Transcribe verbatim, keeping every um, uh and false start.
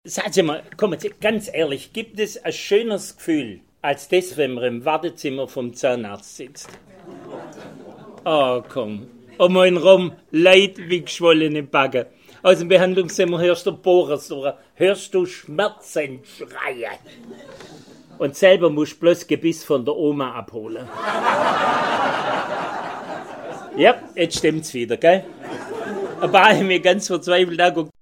Sagen Sie mal, kommen Sie, ganz ehrlich, gibt es ein schöneres Gefühl als das, wenn man im Wartezimmer vom Zahnarzt sitzt? Oh, komm. Um einen rum, Leid wie geschwollene Backen. Aus dem Behandlungszimmer hörst du Bohrersuche, hörst du Schmerzen schreien. Und selber musst du bloß Gebiss von der Oma abholen. Ja, jetzt stimmt's wieder, gell? Aber ich mir ganz verzweifelt angeguckt.